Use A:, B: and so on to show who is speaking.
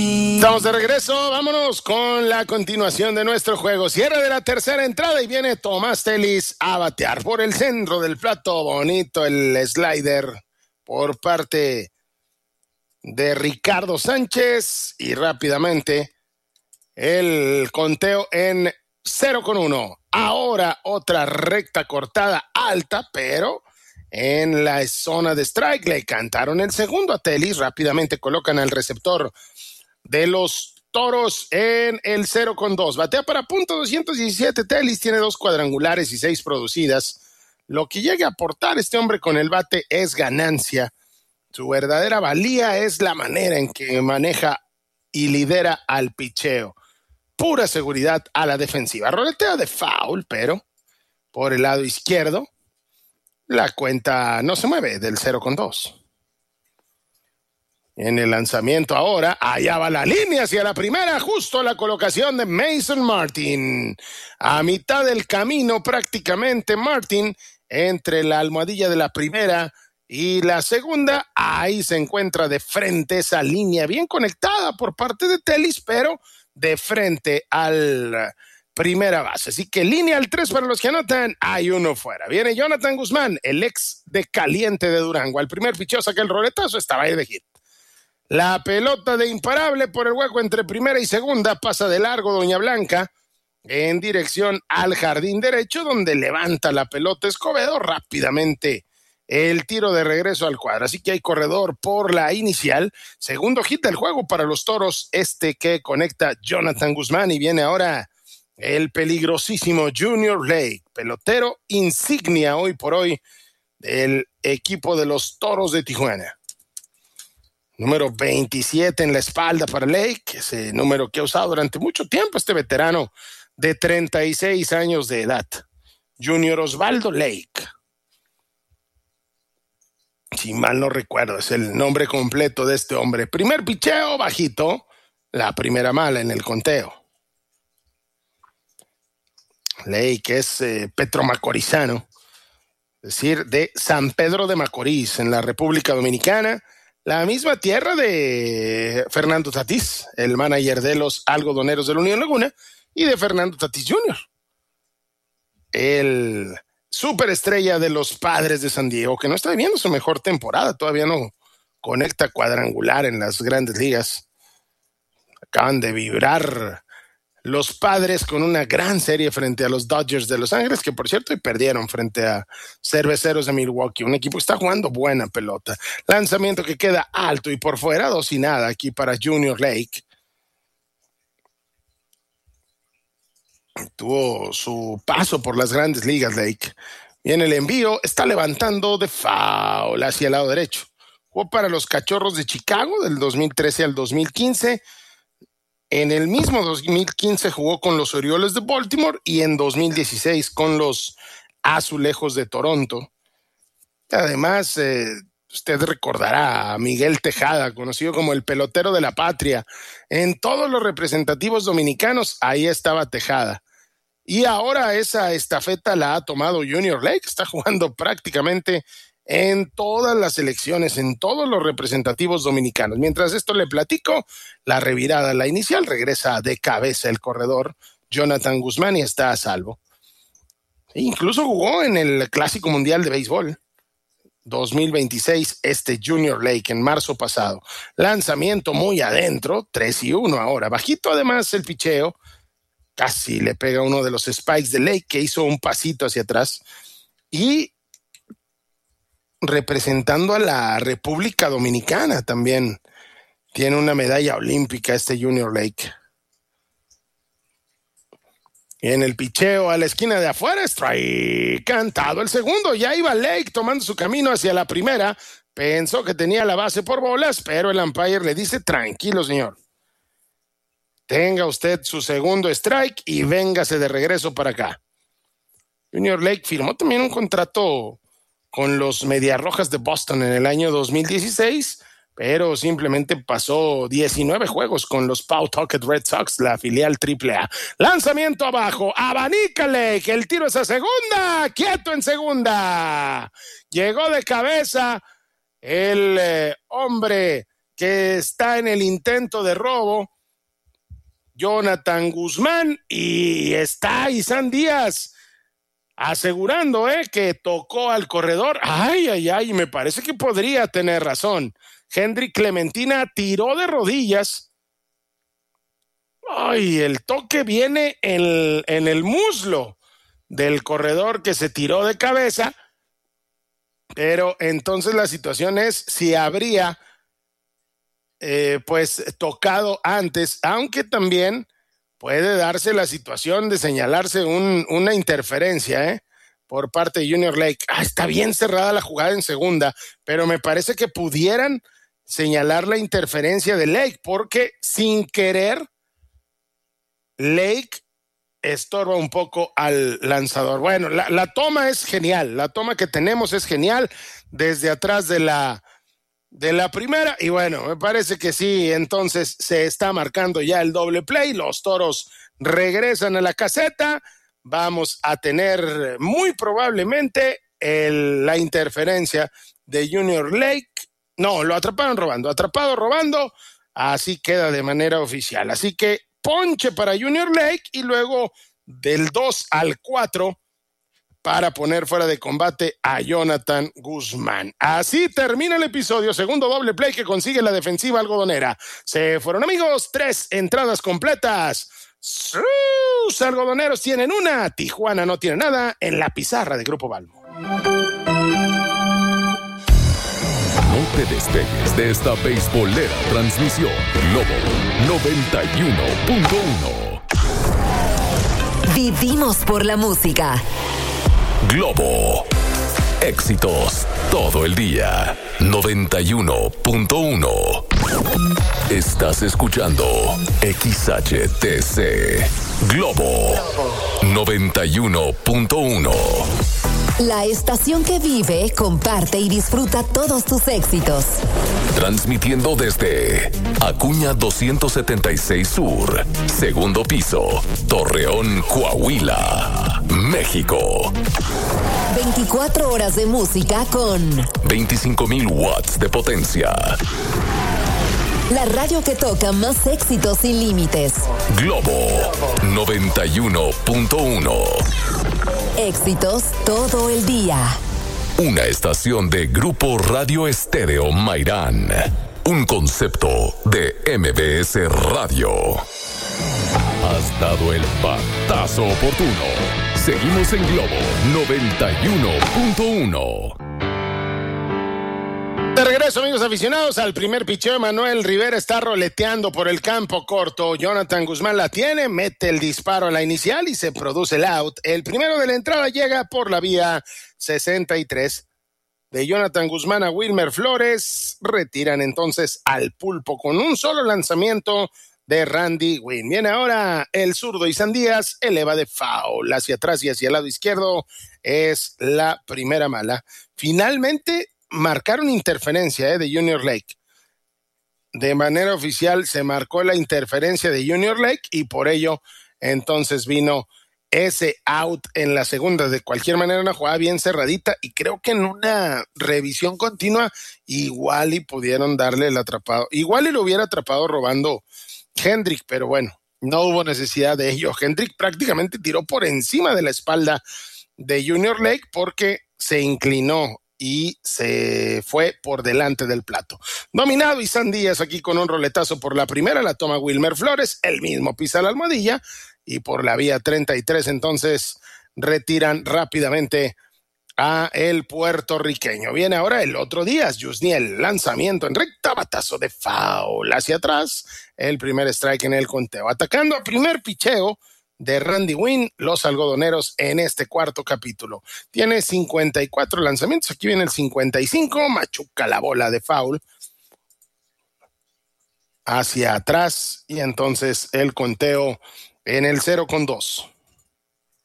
A: Estamos de regreso, vámonos con la continuación de nuestro juego. Cierre de la tercera entrada y viene Tomás Telis a batear por el centro del plato. Bonito el slider por parte de Ricardo Sánchez y rápidamente el conteo en 0-1. Ahora otra recta cortada alta, pero en la zona de strike. Le cantaron el segundo a Telis. Rápidamente colocan al receptor de los Toros en el 0-2. Batea para punto 217. Telis tiene 2 cuadrangulares y 6 producidas. Lo que llegue a aportar este hombre con el bate es ganancia. Su verdadera valía es la manera en que maneja y lidera al picheo. Pura seguridad a la defensiva. Roletea de foul, pero por el lado izquierdo la cuenta no se mueve del 0-2. En el lanzamiento ahora, allá va la línea hacia la primera, justo la colocación de Mason Martin. A mitad del camino prácticamente Martin, entre la almohadilla de la primera y la segunda, ahí se encuentra de frente esa línea bien conectada por parte de Telis, pero de frente al primera base. Así que línea al 3 para los que anotan, hay uno fuera. Viene Jonathan Guzmán, el ex de Caliente de Durango. Al primer picheo saca el roletazo, estaba ahí de hit. La pelota de imparable por el hueco entre primera y segunda pasa de largo Doña Blanca en dirección al jardín derecho, donde levanta la pelota Escobedo rápidamente el tiro de regreso al cuadro. Así que hay corredor por la inicial. Segundo hit del juego para los Toros, que conecta Jonathan Guzmán, y viene ahora el peligrosísimo Junior Lake, pelotero insignia hoy por hoy del equipo de los Toros de Tijuana. Número 27 en la espalda para Lake, ese número que ha usado durante mucho tiempo este veterano de 36 años de edad. Junior Osvaldo Lake. Si mal no recuerdo, es el nombre completo de este hombre. Primer picheo bajito, la primera mala en el conteo. Lake es petromacorizano, es decir, de San Pedro de Macorís, en la República Dominicana. La misma tierra de Fernando Tatís, el manager de los algodoneros de la Unión Laguna, y de Fernando Tatís Jr., el superestrella de los Padres de San Diego, que no está viviendo su mejor temporada, todavía no conecta cuadrangular en las grandes ligas. Acaban de vibrar los Padres con una gran serie frente a los Dodgers de Los Ángeles, que por cierto perdieron frente a Cerveceros de Milwaukee, un equipo que está jugando buena pelota. Lanzamiento que queda alto y por fuera, 2-0 aquí para Junior Lake. Tuvo su paso por las grandes ligas Lake. Viene el envío, está levantando de foul hacia el lado derecho. Jugó para los Cachorros de Chicago del 2013 al 2015. En el mismo 2015 jugó con los Orioles de Baltimore y en 2016 con los Azulejos de Toronto. Además, usted recordará a Miguel Tejada, conocido como el pelotero de la patria. En todos los representativos dominicanos, ahí estaba Tejada. Y ahora esa estafeta la ha tomado Junior Lake. Está jugando prácticamente en todas las selecciones, en todos los representativos dominicanos. Mientras esto le platico, la revirada, la inicial, regresa de cabeza el corredor Jonathan Guzmán y está a salvo. E incluso jugó en el Clásico Mundial de Béisbol 2026, Junior Lake, en marzo pasado. Lanzamiento muy adentro, 3-1 ahora. Bajito además el picheo, casi le pega uno de los spikes de Lake, que hizo un pasito hacia atrás. Y representando a la República Dominicana también tiene una medalla olímpica Junior Lake. Y en el picheo a la esquina de afuera, strike cantado el segundo. Ya iba Lake tomando su camino hacia la primera. Pensó que tenía la base por bolas, pero el umpire le dice: tranquilo, señor. Tenga usted su segundo strike y véngase de regreso para acá. Junior Lake firmó también un contrato con los Medias Rojas de Boston en el año 2016, pero simplemente pasó 19 juegos con los Pawtucket Red Sox, la filial AAA. Lanzamiento abajo, abanica Lake, el tiro es a segunda, quieto en segunda. Llegó de cabeza el hombre que está en el intento de robo, Jonathan Guzmán, y está Isan Díaz asegurando que tocó al corredor. Ay, me parece que podría tener razón. Hendrik Clementina tiró de rodillas. Ay, el toque viene en el muslo del corredor que se tiró de cabeza, pero entonces la situación es si habría pues tocado antes, aunque también puede darse la situación de señalarse una interferencia por parte de Junior Lake. Está bien cerrada la jugada en segunda, pero me parece que pudieran señalar la interferencia de Lake, porque sin querer Lake estorba un poco al lanzador. Bueno, la toma es genial, la toma que tenemos es genial desde atrás de la primera, y bueno, me parece que sí, entonces se está marcando ya el doble play, los Toros regresan a la caseta, vamos a tener muy probablemente la interferencia de Junior Lake. No, lo atrapado robando, así queda de manera oficial, así que ponche para Junior Lake y luego del 2 al 4 para poner fuera de combate a Jonathan Guzmán. Así termina el episodio, segundo doble play que consigue la defensiva algodonera. Se fueron, amigos, 3 entradas completas. Sus algodoneros tienen una, Tijuana no tiene nada en la pizarra de Grupo Balmo.
B: No te despegues de esta beisbolera transmisión. Globo 91.1.
C: Vivimos por la música.
B: Globo. Éxitos todo el día. 91.1. Estás escuchando XHTC. Globo 91.1.
C: La estación que vive, comparte y disfruta todos tus éxitos.
B: Transmitiendo desde Acuña 276 Sur, segundo piso, Torreón, Coahuila, México.
C: 24 horas de música con
B: 25,000 watts de potencia.
C: La radio que toca más éxitos sin límites.
B: Globo 91.1.
C: Éxitos todo el día.
B: Una estación de Grupo Radio Estéreo Mairán. Un concepto de MBS Radio. Has dado el batazo oportuno. Seguimos en Globo 91.1.
A: De regreso, amigos aficionados, al primer picheo. Manuel Rivera está roleteando por el campo corto. Jonathan Guzmán la tiene, mete el disparo a la inicial y se produce el out. El primero de la entrada llega por la vía 63. De Jonathan Guzmán a Wilmer Flores. Retiran entonces al pulpo con un solo lanzamiento de Randy Winn. Viene ahora el zurdo Isan Díaz, eleva de foul hacia atrás y hacia el lado izquierdo. Es la primera mala. Finalmente marcaron interferencia de Junior Lake. De manera oficial se marcó la interferencia de Junior Lake y por ello entonces vino ese out en la segunda. De cualquier manera, una jugada bien cerradita y creo que en una revisión continua igual y pudieron darle el atrapado. Igual y lo hubiera atrapado robando Hendrik, pero bueno, no hubo necesidad de ello. Hendrik prácticamente tiró por encima de la espalda de Junior Lake porque se inclinó y se fue por delante del plato. Dominado Isan Díaz aquí con un roletazo por la primera, la toma Wilmer Flores, el mismo pisa la almohadilla y por la vía 33 entonces retiran rápidamente a el puertorriqueño. Viene ahora el otro Díaz, Yusniel, lanzamiento en recta, batazo de foul hacia atrás, el primer strike en el conteo. Atacando a primer picheo de Randy Winn, los algodoneros en este cuarto capítulo. Tiene 54 lanzamientos, aquí viene el 55, machuca la bola de foul hacia atrás y entonces el conteo en el 0-2.